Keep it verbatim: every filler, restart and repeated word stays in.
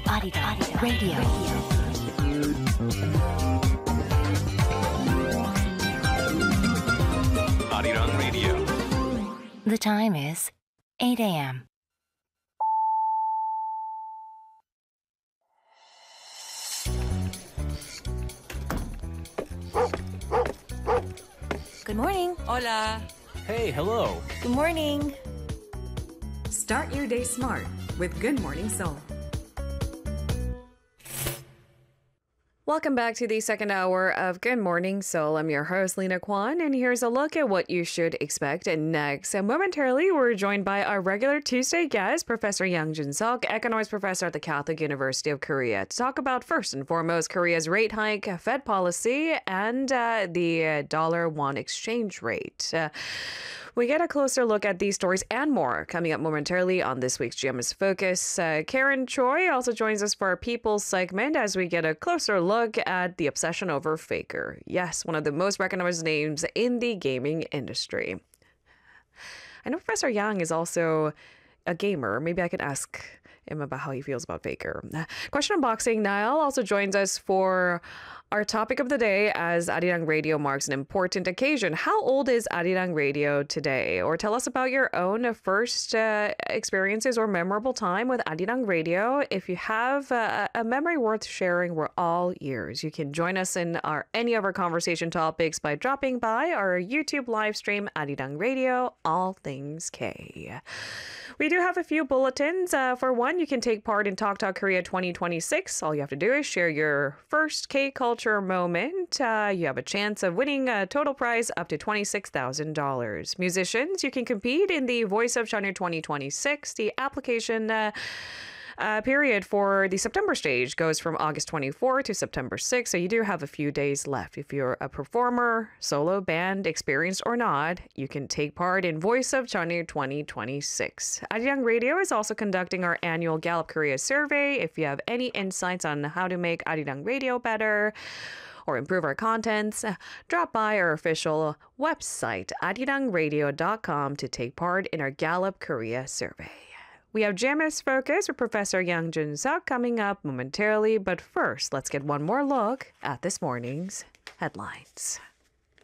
Arirang Radio. Arirang Radio. The time is eight a.m. Good morning. Hola. Hey, hello. Good morning. Start your day smart with Good Morning Seoul. Welcome back to the second hour of Good Morning Seoul. I'm your host, Lena Kwan, and here's a look at what you should expect next. And momentarily, we're joined by our regular Tuesday guest, Professor Yang Jun-seok, economics professor at the Catholic University of Korea, to talk about, first and foremost, Korea's rate hike, Fed policy, and uh, the dollar-won exchange rate. Uh, We get a closer look at these stories and more coming up momentarily on this week's G M S Focus. Uh, Karen Choi also joins us for our People's segment as we get a closer look at the obsession over Faker. Yes, one of the most recognized names in the gaming industry. I know Professor Yang is also a gamer. Maybe I could ask him about how he feels about Faker. Question Unboxing, Niall also joins us for our topic of the day as Arirang Radio marks an important occasion. How old is Arirang Radio today? Or tell us about your own first uh, experiences or memorable time with Arirang Radio. If you have uh, a memory worth sharing, we're all ears. You can join us in our any of our conversation topics by dropping by our YouTube live stream, Arirang Radio, All Things K. We do have a few bulletins. Uh, for one, you can take part in Talk Talk Korea twenty twenty-six. All you have to do is share your first K-culture moment. Uh, you have a chance of winning a total prize up to twenty-six thousand dollars. Musicians, you can compete in the Voice of China twenty twenty-six. The application uh, uh, period for the September stage goes from August twenty-fourth to September sixth, so you do have a few days left. If you're a performer, solo band, experienced or not, you can take part in Voice of China twenty twenty-six. Arirang Radio is also conducting our annual Gallup Korea survey. If you have any insights on how to make Arirang Radio better or improve our contents, drop by our official website, arirang radio dot com, to take part in our Gallup Korea survey. We have G M S Focus with Professor Yang Jun-seok coming up momentarily, but first, let's get one more look at this morning's headlines.